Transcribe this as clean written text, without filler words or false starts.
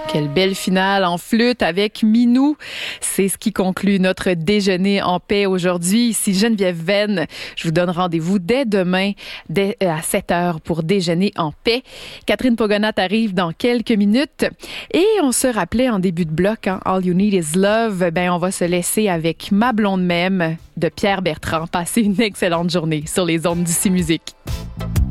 Quelle belle finale en flûte avec Minou. C'est ce qui conclut notre déjeuner en paix aujourd'hui. Ici Geneviève Venn. Je vous donne rendez-vous dès demain à 7h pour déjeuner en paix. Catherine Pogonat arrive dans quelques minutes. Et on se rappelait en début de bloc, All You Need Is Love. On va se laisser avec Ma blonde même de Pierre Bertrand. Passez une excellente journée sur les ondes d'ICI Musique.